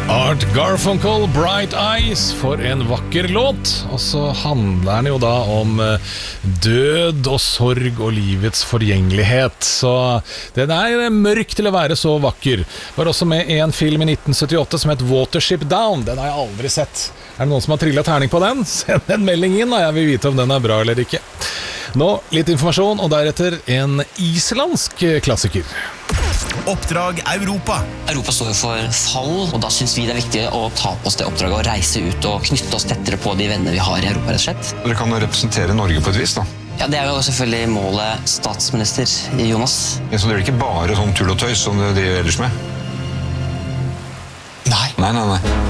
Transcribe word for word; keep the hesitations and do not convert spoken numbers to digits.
Art Garfunkel, Bright Eyes, for en vakker låt. Og så handler den jo da om død og sorg og livets forgjengelighet. Så den er mørk til å være så vakker. Var også med i en film i nitten syttiåtte som het Watership Down. Den har jeg aldri sett. Er det noen som har trillet terning på den? Send en melding inn, da jeg vil vite om den er bra eller ikke. Nå litt informasjon, og deretter en islandsk klassiker. Oppdrag Europa. Europa står jo for fall, og da synes vi det er viktig å ta på oss det oppdraget og reise ut og knytte oss tettere på de venner vi har i Europa, rett og slett. Dere kan jo representere Norge på et vis, da. Ja, det er jo selvfølgelig målet statsminister Jonas. Ja, så det er ikke bare sånn tull og tøys som dere driver ellers med? Nei. Nei, nei, nei.